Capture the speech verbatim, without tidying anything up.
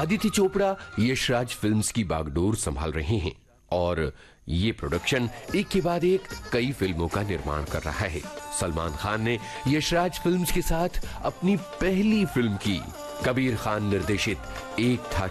Aditya Chopra Yashraj films की बागडोर संभाल रहे हैं और ये प्रोडक्शन एक के बाद एक कई फिल्मों का निर्माण कर रहा है। सलमान खान ने यशराज फिल्म्स के साथ अपनी पहली फिल्म की। कबीर खान निर्देशित एक था